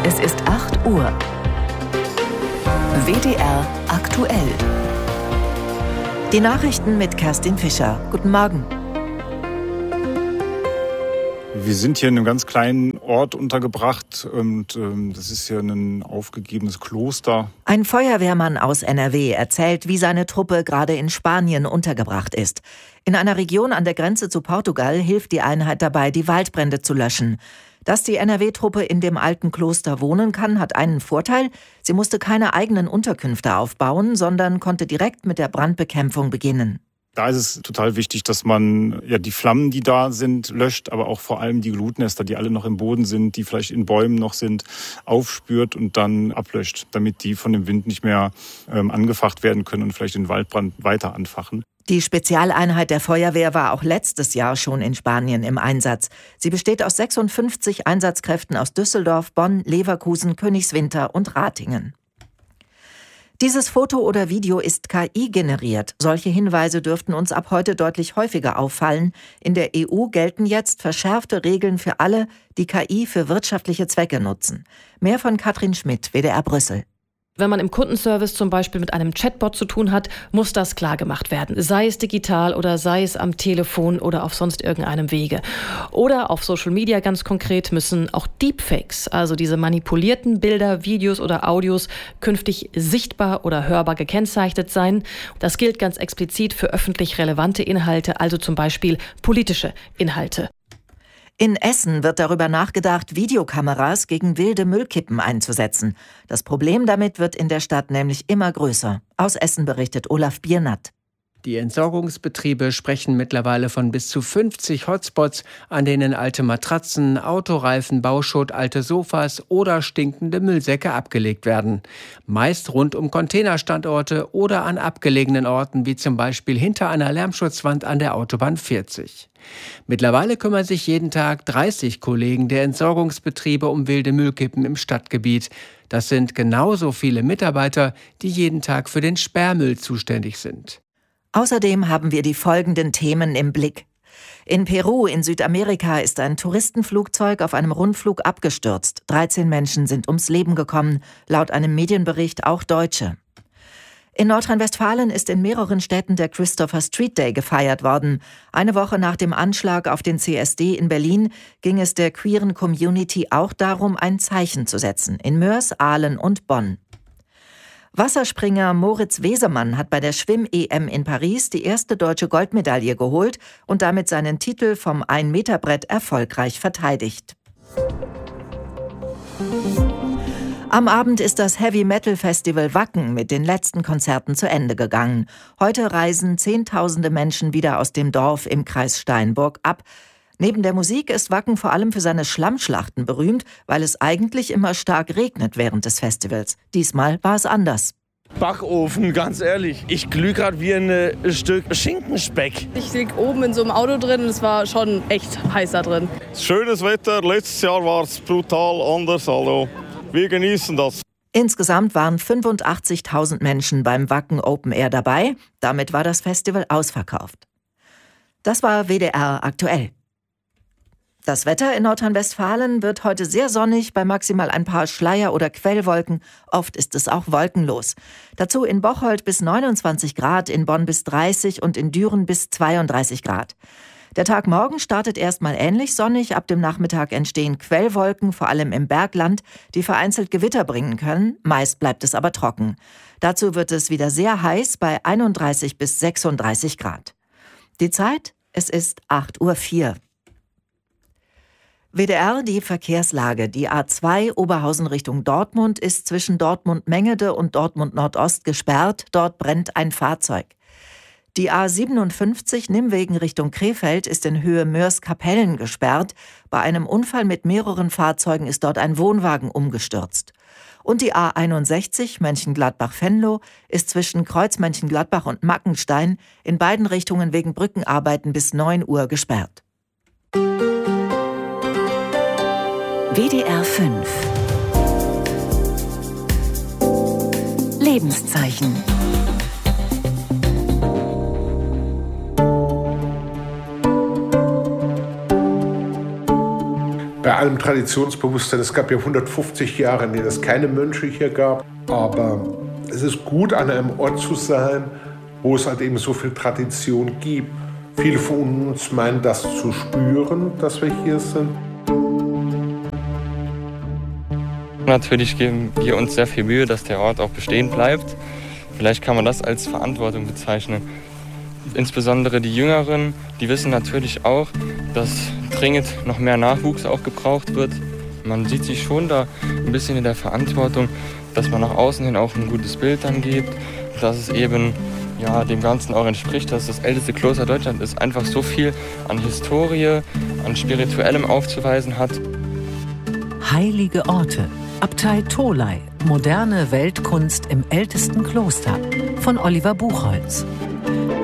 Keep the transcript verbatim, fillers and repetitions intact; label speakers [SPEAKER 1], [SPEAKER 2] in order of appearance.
[SPEAKER 1] Es ist acht Uhr. W D R aktuell. Die Nachrichten mit Kerstin Fischer. Guten Morgen.
[SPEAKER 2] Wir sind hier in einem ganz kleinen Ort untergebracht und ähm, das ist hier ein aufgegebenes Kloster.
[SPEAKER 1] Ein Feuerwehrmann aus N R W erzählt, wie seine Truppe gerade in Spanien untergebracht ist. In einer Region an der Grenze zu Portugal hilft die Einheit dabei, die Waldbrände zu löschen. Dass die N R W-Truppe in dem alten Kloster wohnen kann, hat einen Vorteil. Sie musste keine eigenen Unterkünfte aufbauen, sondern konnte direkt mit der Brandbekämpfung beginnen.
[SPEAKER 2] Da ist es total wichtig, dass man ja die Flammen, die da sind, löscht, aber auch vor allem die Glutnester, die alle noch im Boden sind, die vielleicht in Bäumen noch sind, aufspürt und dann ablöscht, damit die von dem Wind nicht mehr ähm, angefacht werden können und vielleicht den Waldbrand weiter anfachen.
[SPEAKER 1] Die Spezialeinheit der Feuerwehr war auch letztes Jahr schon in Spanien im Einsatz. Sie besteht aus sechsundfünfzig Einsatzkräften aus Düsseldorf, Bonn, Leverkusen, Königswinter und Ratingen. Dieses Foto oder Video ist K I generiert. Solche Hinweise dürften uns ab heute deutlich häufiger auffallen. In der E U gelten jetzt verschärfte Regeln für alle, die K I für wirtschaftliche Zwecke nutzen. Mehr von Katrin Schmidt, W D R Brüssel.
[SPEAKER 3] Wenn man im Kundenservice zum Beispiel mit einem Chatbot zu tun hat, muss das klar gemacht werden. Sei es digital oder sei es am Telefon oder auf sonst irgendeinem Wege. Oder auf Social Media ganz konkret müssen auch Deepfakes, also diese manipulierten Bilder, Videos oder Audios, künftig sichtbar oder hörbar gekennzeichnet sein. Das gilt ganz explizit für öffentlich relevante Inhalte, also zum Beispiel politische Inhalte.
[SPEAKER 1] In Essen wird darüber nachgedacht, Videokameras gegen wilde Müllkippen einzusetzen. Das Problem damit wird in der Stadt nämlich immer größer. Aus Essen berichtet Olaf Biernat.
[SPEAKER 4] Die Entsorgungsbetriebe sprechen mittlerweile von bis zu fünfzig Hotspots, an denen alte Matratzen, Autoreifen, Bauschutt, alte Sofas oder stinkende Müllsäcke abgelegt werden. Meist rund um Containerstandorte oder an abgelegenen Orten, wie zum Beispiel hinter einer Lärmschutzwand an der Autobahn vierzig. Mittlerweile kümmern sich jeden Tag dreißig Kollegen der Entsorgungsbetriebe um wilde Müllkippen im Stadtgebiet. Das sind genauso viele Mitarbeiter, die jeden Tag für den Sperrmüll zuständig sind.
[SPEAKER 1] Außerdem haben wir die folgenden Themen im Blick. In Peru in Südamerika ist ein Touristenflugzeug auf einem Rundflug abgestürzt. dreizehn Menschen sind ums Leben gekommen, laut einem Medienbericht auch Deutsche. In Nordrhein-Westfalen ist in mehreren Städten der Christopher Street Day gefeiert worden. Eine Woche nach dem Anschlag auf den C S D in Berlin ging es der queeren Community auch darum, ein Zeichen zu setzen. In Moers, Aalen und Bonn. Wasserspringer Moritz Wesemann hat bei der Schwimm-E M in Paris die erste deutsche Goldmedaille geholt und damit seinen Titel vom ein-Meter-Brett erfolgreich verteidigt. Am Abend ist das Heavy-Metal-Festival Wacken mit den letzten Konzerten zu Ende gegangen. Heute reisen Zehntausende Menschen wieder aus dem Dorf im Kreis Steinburg ab. Neben der Musik ist Wacken vor allem für seine Schlammschlachten berühmt, weil es eigentlich immer stark regnet während des Festivals. Diesmal war es anders.
[SPEAKER 5] Backofen, ganz ehrlich. Ich glühe gerade wie ein äh, Stück Schinkenspeck.
[SPEAKER 6] Ich lieg oben in so einem Auto drin und es war schon echt heiß da drin.
[SPEAKER 5] Schönes Wetter, letztes Jahr war es brutal anders, also wir genießen das.
[SPEAKER 1] Insgesamt waren fünfundachtzigtausend Menschen beim Wacken Open Air dabei. Damit war das Festival ausverkauft. Das war W D R aktuell. Das Wetter in Nordrhein-Westfalen wird heute sehr sonnig, bei maximal ein paar Schleier- oder Quellwolken. Oft ist es auch wolkenlos. Dazu in Bocholt bis neunundzwanzig Grad, in Bonn bis dreißig und in Düren bis zweiunddreißig Grad. Der Tag morgen startet erstmal ähnlich sonnig. Ab dem Nachmittag entstehen Quellwolken, vor allem im Bergland, die vereinzelt Gewitter bringen können. Meist bleibt es aber trocken. Dazu wird es wieder sehr heiß bei einunddreißig bis sechsunddreißig Grad. Die Zeit? Es ist acht Uhr vier. W D R, die Verkehrslage. Die A zwei Oberhausen Richtung Dortmund ist zwischen Dortmund-Mengede und Dortmund-Nordost gesperrt. Dort brennt ein Fahrzeug. Die A siebenundfünfzig Nimwegen Richtung Krefeld ist in Höhe Moers-Kapellen gesperrt. Bei einem Unfall mit mehreren Fahrzeugen ist dort ein Wohnwagen umgestürzt. Und die A einundsechzig Mönchengladbach-Venlo ist zwischen Kreuz Mönchengladbach und Mackenstein in beiden Richtungen wegen Brückenarbeiten bis neun Uhr gesperrt.
[SPEAKER 7] W D R fünf Lebenszeichen.
[SPEAKER 8] bei allem Traditionsbewusstsein, es gab ja hundertfünfzig Jahre, in denen es keine Mönche hier gab, aber es ist gut, an einem Ort zu sein, wo es halt eben so viel Tradition gibt. Viele von uns meinen das zu spüren, dass wir hier sind.
[SPEAKER 9] Natürlich geben wir uns sehr viel Mühe, dass der Ort auch bestehen bleibt. Vielleicht kann man das als Verantwortung bezeichnen. Insbesondere die Jüngeren, die wissen natürlich auch, dass dringend noch mehr Nachwuchs auch gebraucht wird. Man sieht sich schon da ein bisschen in der Verantwortung, dass man nach außen hin auch ein gutes Bild dann gibt, dass es eben ja, dem Ganzen auch entspricht, dass das älteste Kloster Deutschlands ist, einfach so viel an Historie, an Spirituellem aufzuweisen hat.
[SPEAKER 10] Heilige Orte. Abtei Tholey. Moderne Weltkunst im ältesten Kloster. Von Oliver Buchholz.